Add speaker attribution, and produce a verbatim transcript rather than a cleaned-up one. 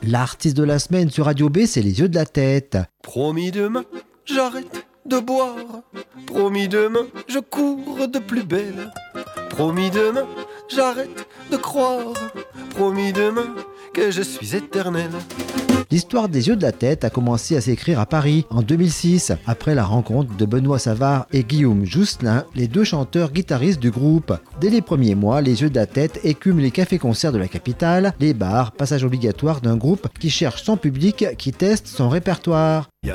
Speaker 1: L'artiste de la semaine sur Radio B, c'est Les Yeux de la Tête.
Speaker 2: Promis demain, j'arrête de boire. Promis demain, je cours de plus belle. Promis demain, j'arrête de croire. Promis demain, que je suis éternel.
Speaker 1: L'histoire des Yeux de la Tête a commencé à s'écrire à Paris en deux mille six, après la rencontre de Benoît Savart et Guillaume Jousselin, les deux chanteurs-guitaristes du groupe. Dès les premiers mois, les Yeux de la Tête écument les cafés-concerts de la capitale, les bars, passage obligatoire d'un groupe qui cherche son public, qui teste son répertoire.
Speaker 2: Y